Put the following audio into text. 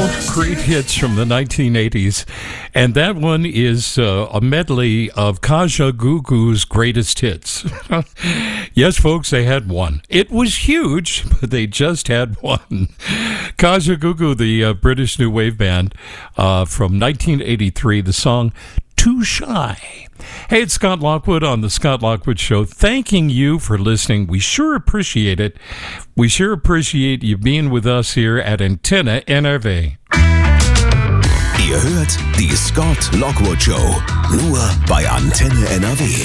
Great hits from the 1980s. And that one is a medley of Kajagoogoo's greatest hits. Yes, folks, they had one. It was huge, but they just had one. Kajagoogoo, the British new wave band from 1983, the song Too Shy. Hey, it's Scott Lockwood on The Scott Lockwood Show, thanking you for listening. We sure appreciate it. We sure appreciate you being with us here at Antenne NRW. Ihr hört die Scott Lockwood Show, nur bei Antenne NRW.